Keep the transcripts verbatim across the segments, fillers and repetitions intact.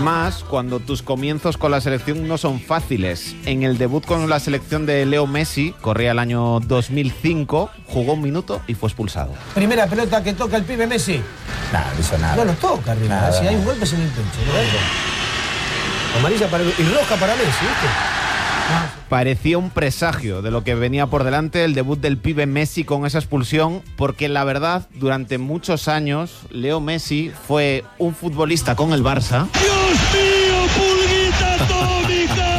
más cuando tus comienzos con la selección no son fáciles. En el debut con la selección de Leo Messi, corría el año dos mil cinco, jugó un minuto y fue expulsado. Primera pelota que toca el pibe Messi. Nada, no hizo nada. No los toca, arriba. Si hay golpes en el pecho. ¿no? Amarilla para el... y roja para Messi, ¿viste? Parecía un presagio de lo que venía por delante el debut del pibe Messi con esa expulsión, porque la verdad, durante muchos años, Leo Messi fue un futbolista con el Barça. ¡Dios mío, pulguita atómica!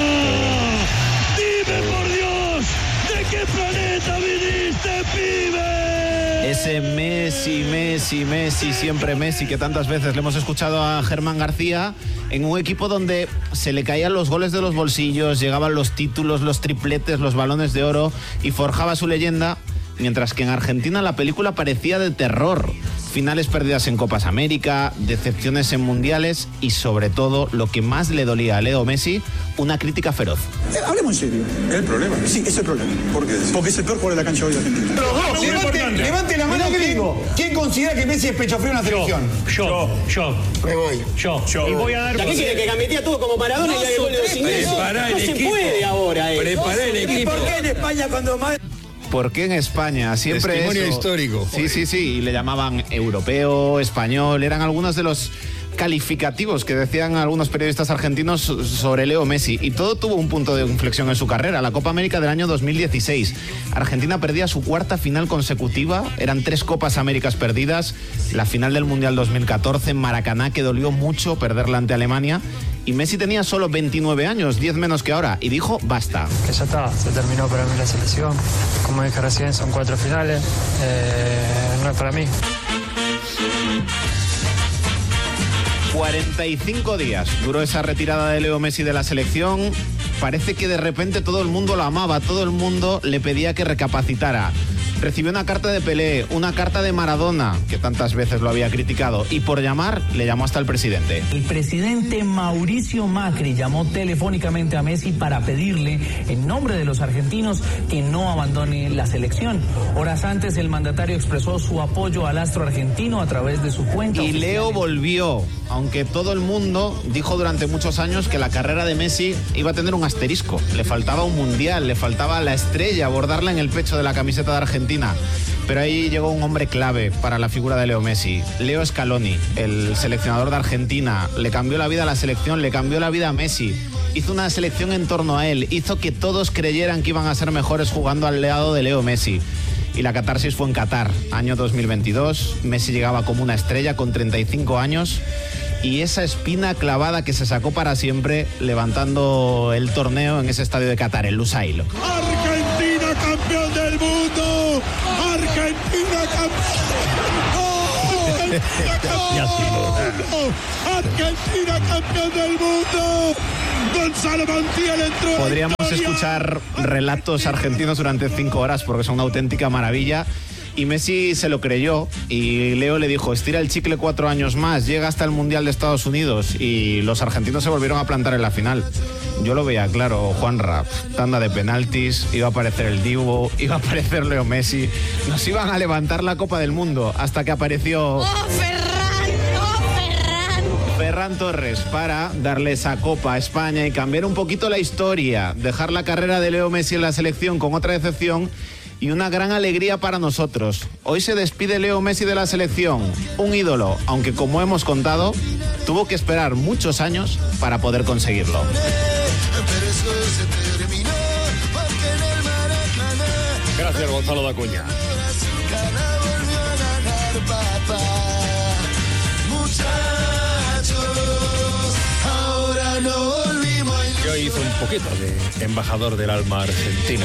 ¡Dime por Dios, de qué planeta viniste, pibe! Ese Messi, Messi, Messi, siempre Messi, que tantas veces le hemos escuchado a Germán García, en un equipo donde se le caían los goles de los bolsillos, llegaban los títulos, los tripletes, los balones de oro y forjaba su leyenda, mientras que en Argentina la película parecía de terror. Finales perdidas en Copas América, decepciones en mundiales y sobre todo, lo que más le dolía a Leo Messi, una crítica feroz. Eh, hablemos en serio. ¿Es el problema? Sí, es el problema. ¿Por qué? Porque es el peor jugador de la cancha hoy de Argentina. Pero no, no, levante, levante la mano, gringo. ¿Quién considera que Messi es pecho frío en la selección? Yo, yo, Me voy. yo, yo. Y voy a dar... ¿Qué quiere? ¿Que cambie todo como Maradona y haga gol de dos ingleses? No se puede ahora, eh. Prepará el equipo. ¿Y por qué en España cuando más... ¿Por qué en España? Siempre Testimonio eso. histórico. Sí, sí, sí. Y le llamaban europeo, español. Eran algunos de los calificativos que decían algunos periodistas argentinos sobre Leo Messi. Y todo tuvo un punto de inflexión en su carrera. La Copa América del año dos mil dieciséis. Argentina perdía su cuarta final consecutiva. Eran tres Copas Américas perdidas. La final del Mundial dos mil catorce en Maracaná, que dolió mucho perderla ante Alemania. Y Messi tenía solo veintinueve años, diez menos que ahora, y dijo basta. Que ya está, se terminó para mí la selección. Como dije recién, son cuatro finales, eh, no es para mí. cuarenta y cinco días duró esa retirada de Leo Messi de la selección. Parece que de repente todo el mundo lo amaba, todo el mundo le pedía que recapacitara. Recibió una carta de Pelé, una carta de Maradona, que tantas veces lo había criticado, y por llamar, le llamó hasta el presidente. El presidente Mauricio Macri llamó telefónicamente a Messi para pedirle, en nombre de los argentinos, que no abandone la selección. Horas antes, el mandatario expresó su apoyo al astro argentino a través de su cuenta Y oficial. Leo volvió, aunque todo el mundo dijo durante muchos años que la carrera de Messi iba a tener un asterisco. Le faltaba un mundial, le faltaba la estrella, bordarla en el pecho de la camiseta de Argentina. Pero ahí llegó un hombre clave para la figura de Leo Messi, Leo Scaloni, el seleccionador de Argentina. Le cambió la vida a la selección, le cambió la vida a Messi. Hizo una selección en torno a él, hizo que todos creyeran que iban a ser mejores jugando al lado de Leo Messi. Y la catarsis fue en Qatar, año dos mil veintidós. Messi llegaba como una estrella con treinta y cinco años. Y esa espina clavada que se sacó para siempre levantando el torneo en ese estadio de Qatar, el Lusail. Argentina campeón del mundo. Argentina campeón. Argentina campeón del mundo. Gonzalo Montiel entró. Podríamos escuchar relatos argentinos durante cinco horas porque son una auténtica maravilla. Y Messi se lo creyó y Leo le dijo, estira el chicle cuatro años más, llega hasta el Mundial de Estados Unidos, y los argentinos se volvieron a plantar en la final. Yo lo veía claro, Juanra, tanda de penaltis, iba a aparecer el Dibu, iba a aparecer Leo Messi, nos iban a levantar la Copa del Mundo hasta que apareció... ¡Oh, Ferran! ¡Oh, Ferran! Ferran Torres para darle esa copa a España y cambiar un poquito la historia, dejar la carrera de Leo Messi en la selección con otra decepción y una gran alegría para nosotros. Hoy se despide Leo Messi de la selección, un ídolo, aunque como hemos contado, tuvo que esperar muchos años para poder conseguirlo. Gracias, Gonzalo da Cuña. Que hoy hizo un poquito de embajador del alma argentina.